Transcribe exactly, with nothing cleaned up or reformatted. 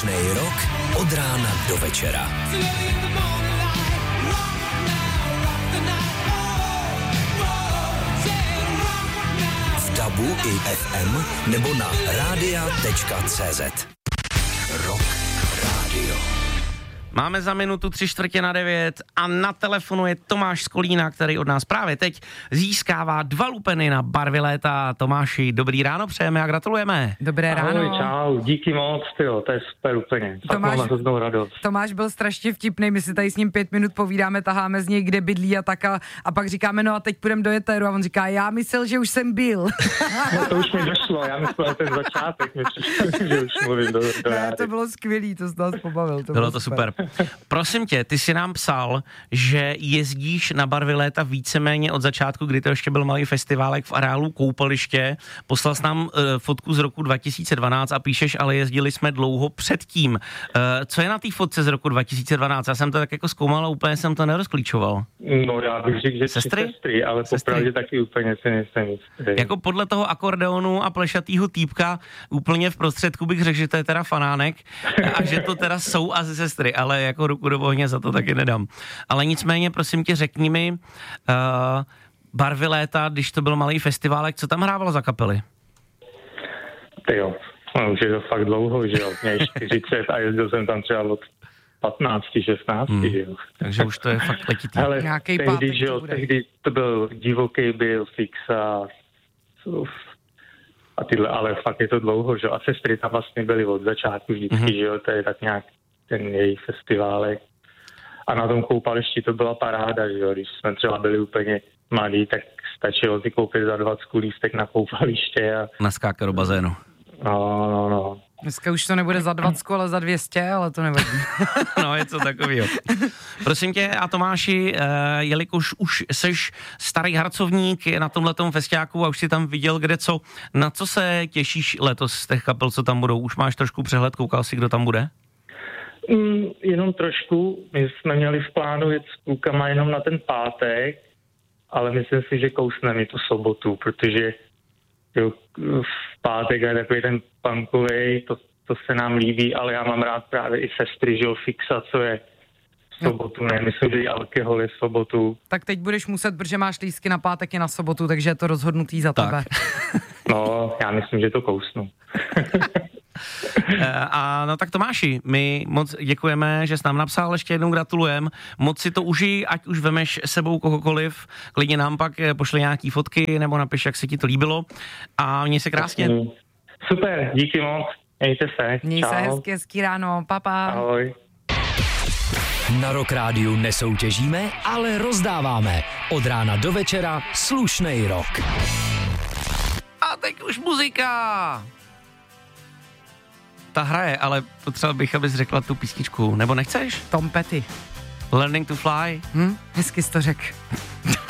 Rok od rána do večera. V dabu i ef em nebo na rádia tečka cé zet. Rock Radio. Máme za minutu tři čtvrtě na devět a na telefonu je Tomáš z Kolína, který od nás právě teď získává dva lupeny na barvy léta. Tomáši, dobrý ráno přejeme a gratulujeme. Dobré ráno. Ahoj, čau, díky moc, tyjo, to je super úplně. Tomáš, mám hroznou radost. Tomáš byl strašně vtipnej, my si tady s ním pět minut povídáme, taháme z něj, kde bydlí a tak a, a pak říkáme, no a teď půjdeme do éteru a on říká, já myslel, že už jsem byl. No to už mi došlo, já myslel ten začátek, mi přišlo, že už mluvím do, do ne, to bylo skvělý, to z nás pobavil. To bylo, bylo to super. super. Prosím tě, ty jsi nám psal, že jezdíš na barvy léta víceméně od začátku, kdy to ještě byl malý festiválek v areálu Koupaliště. Poslal jsi nám uh, fotku z roku dva tisíce dvanáct a píšeš, ale jezdili jsme dlouho předtím. Uh, co je na té fotce z roku dva tisíce dvanáct? Já jsem to tak jako zkoumal a úplně jsem to nerozklíčoval. No já bych řekl, že sestry? sestry, ale popravdě taky úplně si nejsem jistý. Jako podle toho akordeonu a plešatýho týpka úplně v prostředku bych řekl, že to je teda fanánek a že to teda jsou asi sestry, ale jako ruku do ohně za to taky nedám. Ale nicméně, prosím tě, řekni mi, uh, barvy léta, když to byl malý festiválek, co tam hrávalo za kapely? Ty jo, no, už je to fakt dlouho, že jo, mě je čtyřicet a jezdil jsem tam třeba od patnácti, šestnácti, hmm. že jo. Takže už to je fakt letitý. Ale nějaký tehdy, pátek že jo, to bude. tehdy to byl divoký, byl fix a a tyhle, ale fakt je to dlouho, že jo, a sestry tam vlastně byly od začátku vždycky, hmm. že jo, to je tak nějak ten jejich festiválek. A na tom Koupališti to byla paráda, že jo, když jsme třeba byli úplně mladí, tak stačilo si koupit za dvacet lístek na Koupaliště a... Naskákat do bazénu. No, no, no. Dneska už to nebude za dvacet, ale za dvě stě, ale to nevadí. No, je to takovýho. Prosím tě, a Tomáši, jelikož už seš starý harcovník na tomhletom festiáku a už si tam viděl kde co, na co se těšíš letos z těch kapel, co tam budou? Už máš trošku přehled, koukal si, kdo tam bude? Mm, jenom trošku. My jsme měli v plánu jet s klukama jenom na ten pátek, ale myslím si, že kousneme i tu sobotu, protože jo, v pátek je takový ten punkovej, to, to se nám líbí, ale já mám rád právě i sestry, že jo, Fixa, co je v sobotu, ne, myslím, že i Alkohol je v sobotu. Tak teď budeš muset, protože máš lístky na pátek i na sobotu, takže je to rozhodnutý za tak. tebe. No, já myslím, že to kousnu. A no tak Tomáši, my moc děkujeme, že jsi nám napsal, ještě jednou gratulujem, moc si to užij, ať už vemeš sebou kohokoliv, klidně nám pak pošli nějaký fotky, nebo napiš, jak se ti to líbilo a měj se krásně. Super, díky moc, mějte se. Měj Čau. se hezky, hezký ráno, papa. Ahoj. Na Rock Rádiu nesoutěžíme, ale rozdáváme. Od rána do večera slušnej rock. A teď už muzika. Ta hraje, ale potřeba bych, abys řekla tu písničku, nebo nechceš? Tom Petty. Learning to Fly? Hm? Hezky jsi to řekl.